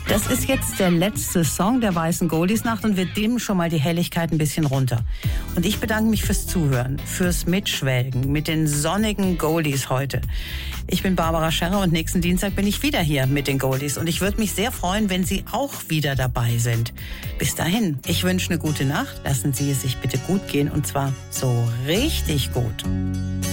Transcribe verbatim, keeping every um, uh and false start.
Das ist jetzt der letzte Song der Weißen Goldies-Nacht und wir dimmen schon mal die Helligkeit ein bisschen runter. Und ich bedanke mich fürs Zuhören, fürs Mitschwelgen mit den sonnigen Goldies heute. Ich bin Barbara Scherrer und nächsten Dienstag bin ich wieder hier mit den Goldies. Und ich würde mich sehr freuen, wenn Sie auch wieder dabei sind. Bis dahin, ich wünsche eine gute Nacht. Lassen Sie es sich bitte gut gehen und zwar so richtig gut.